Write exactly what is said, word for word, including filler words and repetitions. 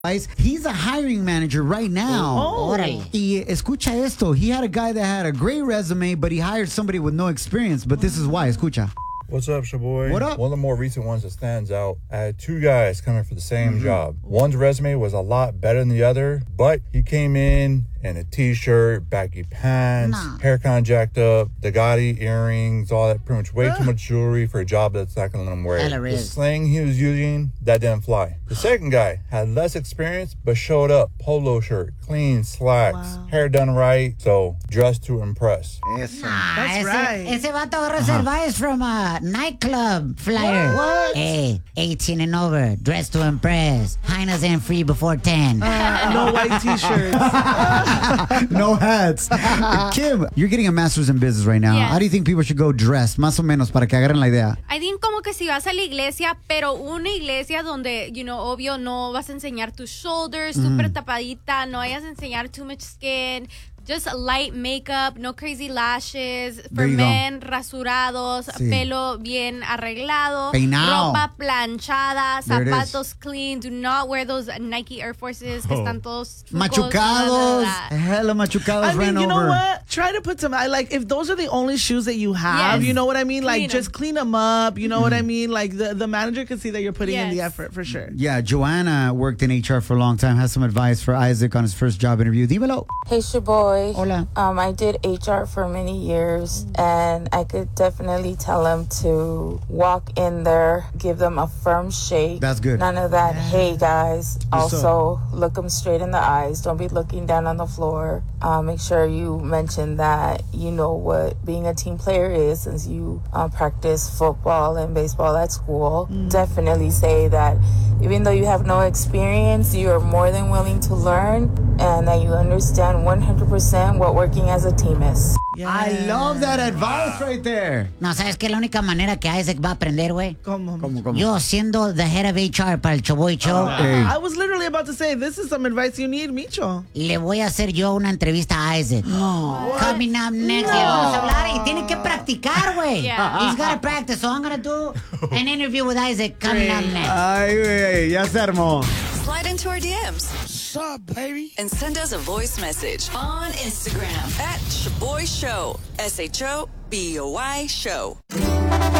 He's a hiring manager right now. Oh. Y escucha esto. He had a guy that had a great resume, but he hired somebody with no experience. But this is why. Escucha. What's up, Shaboy? What up? One of the more recent ones that stands out, I had two guys coming for the same mm-hmm. job. One's resume was a lot better than the other, but he came in in a t-shirt, baggy pants, nah. hair kind of jacked up, the gaudy earrings, all that, pretty much way uh. too much jewelry for a job that's not going to let him wear it. The slang he was using, that didn't fly. The second guy had less experience, but showed up, polo shirt, clean slacks, wow. hair done right, so dressed to impress. Yes, nah, that's ese, right. Ese vato agarra uh-huh. advice from a nightclub flyer. What? Hey, eighteen and over, dressed to impress. Hyenas ain't free before ten. Uh, no white t-shirts. No hats. Kim, you're getting a master's in business right now. Yes. How do you think people should go dressed, más o menos, para que agarren la idea? I think como que si vas a la iglesia, pero una iglesia donde, you know, obvio no vas a enseñar tus shoulders, mm. súper tapadita, no vayas a enseñar too much skin. Just light makeup, no crazy lashes. For men, rasurados, sí. pelo bien arreglado, peinado, ropa planchada, zapatos clean. Do not wear those Nike Air Forces que oh. están todos machucados. Hella machucados. I mean, ran you know over. what? Try to put some. I like if those are the only shoes that you have. Yes. You know what I mean? Like clean just them. Clean them up. You know mm. what I mean? Like the the manager can see that you're putting yes. in the effort for sure. Yeah, Joanna worked in H R for a long time. Has some advice for Isaac on his first job interview. Dímelo. Hey, Shaboy. Hola. Um, I did H R for many years, and I could definitely tell them to walk in there, give them a firm shake. That's good. None of that, hey, guys. Also, look them straight in the eyes. Don't be looking down on the floor. Uh, make sure you mention that you know what being a team player is since you uh, practice football and baseball at school. Mm. Definitely say that even though you have no experience, you are more than willing to learn and that you understand one hundred percent what working as a team is. Yeah. I love that advice right there. No, ¿sabes qué? La única manera que Isaac va a aprender, güey. ¿Cómo? ¿Cómo, cómo? Yo siendo the head of H R para el Shoboy Show. Uh, hey. I was literally about to say, this is some advice you need, Micho. Le voy a hacer yo una entrevista a Isaac. No. Coming up next. No. Le vamos a hablar y tiene que practicar, güey. Yeah. He's got to practice. So I'm going to do an interview with Isaac coming up next. Ay, güey, ya se armó. Slide into our D Ms. What's up, baby? And send us a voice message on Instagram at Shoboy Show. S H O B O Y Show.